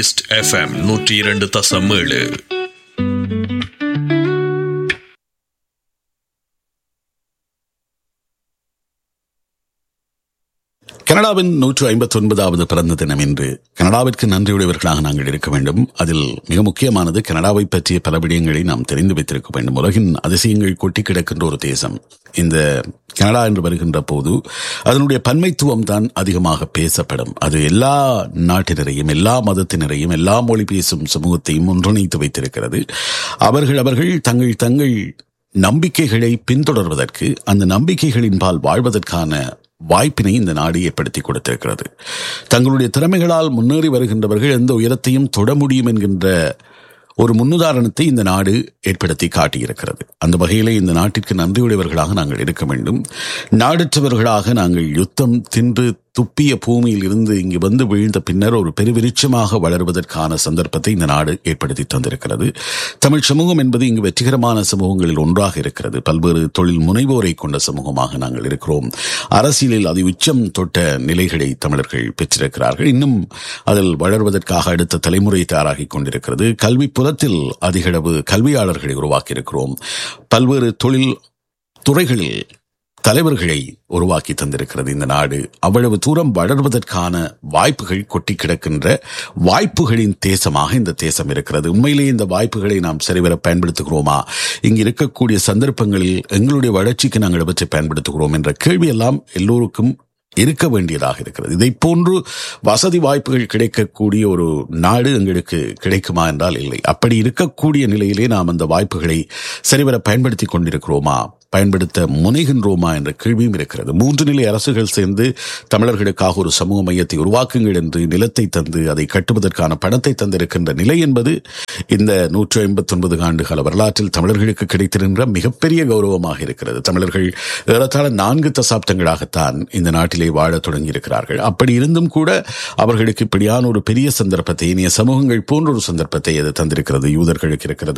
East FM 102.7. கனடாவின் 159வது பிறந்த தினம் இன்று. கனடாவிற்கு நன்றியுடையவர்களாக நாங்கள் இருக்க வேண்டும். அதில் மிக முக்கியமானது கனடாவை பற்றிய பல விடயங்களை நாம் தெரிந்து வைத்திருக்க வேண்டும். உலகின் அதிசயங்கள் கொட்டி கிடக்கின்ற ஒரு தேசம் இந்த கனடா என்று வருகின்ற போது அதனுடைய பன்மைத்துவம் தான் அதிகமாக பேசப்படும். அது எல்லா நாட்டினரையும், எல்லா மதத்தினரையும், எல்லா மொழி பேசும் சமூகத்தையும் ஒன்றிணைத்து வைத்திருக்கிறது. அவர்கள் தங்கள் நம்பிக்கைகளை பின்தொடர்வதற்கு, அந்த நம்பிக்கைகளின் பால் வாழ்வதற்கான வாய்ப்பினை இந்த நாடு ஏற்படுத்தி கொடுத்திருக்கிறது. தங்களுடைய திறமைகளால் முன்னேறி வருகின்றவர்கள் எந்த உயரத்தையும் தொட முடியும் என்கின்ற ஒரு முன்னுதாரணத்தை இந்த நாடு ஏற்படுத்தி காட்டியிருக்கிறது. அந்த வகையிலே இந்த நாட்டிற்கு நன்றியுடையவர்களாக நாங்கள் இருக்க வேண்டும். நாடற்றவர்களாக நாங்கள் யுத்தம் தின்று துப்பிய பூமியில் இருந்து இங்கு வந்து வீழ்ந்த பின்னர் ஒரு பெருவிருட்சமாக வளர்வதற்கான சந்தர்ப்பத்தை இந்த நாடு ஏற்படுத்தி தந்திருக்கிறது. தமிழ் சமூகம் என்பது இங்கு வெற்றிகரமான சமூகங்களில் ஒன்றாக இருக்கிறது. பல்வேறு தொழில் முனைவோரை கொண்ட சமூகமாக நாங்கள் இருக்கிறோம். அரசியலில் அதி உச்சம் தொட்ட நிலைகளை தமிழர்கள் பெற்றிருக்கிறார்கள். இன்னும் அதில் வளர்வதற்காக அடுத்த தலைமுறை தயாராகிக் கொண்டிருக்கிறது. கல்வி புலத்தில் அதிகளவு கல்வியாளர்களை உருவாக்கி இருக்கிறோம். பல்வேறு தொழில் துறைகளில் தலைவர்களை உருவாக்கி தந்திருக்கிறது இந்த நாடு. அவ்வளவு தூரம் வளர்வதற்கான வாய்ப்புகள் கொட்டி கிடக்கின்ற வாய்ப்புகளின் தேசமாக இந்த தேசம் இருக்கிறது. உண்மையிலேயே இந்த வாய்ப்புகளை நாம் சரிவர பயன்படுத்துகிறோமா? இங்கு இருக்கக்கூடிய சந்தர்ப்பங்களில் எங்களுடைய வளர்ச்சிக்கு நாங்கள் அவற்றை பயன்படுத்துகிறோம் என்ற கேள்வியெல்லாம் எல்லோருக்கும் இருக்க வேண்டியதாக இருக்கிறது. இதை போன்று வசதி வாய்ப்புகள் கிடைக்கக்கூடிய ஒரு நாடு எங்களுக்கு கிடைக்குமா என்றால் இல்லை. அப்படி இருக்கக்கூடிய நிலையிலே நாம் அந்த வாய்ப்புகளை சரிவர பயன்படுத்தி கொண்டிருக்கிறோமா, பயன்படுத்த முனைகின்றோமா என்ற கேள்வியும் இருக்கிறது. 3 நிலை அரசுகள் சேர்ந்து தமிழர்களுக்காக ஒரு சமூக மையத்தை உருவாக்குங்கள் என்று நிலத்தை தந்து அதை கட்டுவதற்கான பணத்தை தந்திருக்கின்ற நிலை என்பது இந்த 159 ஆண்டுகால வரலாற்றில் தமிழர்களுக்கு கிடைத்திருக்கின்ற மிகப்பெரிய கௌரவமாக இருக்கிறது. தமிழர்கள் ஏறத்தாழ 4 தசாப்தங்களாகத்தான் இந்த நாட்டிலே வாழ தொடங்கி இருக்கிறார்கள். அப்படி இருந்தும் கூட அவர்களுக்கு இப்படியான ஒரு பெரிய சந்தர்ப்பத்தை, இனிய சமூகங்கள் போன்ற ஒரு சந்தர்ப்பத்தை அது தந்திருக்கிறது. யூதர்களுக்கு இருக்கிறது,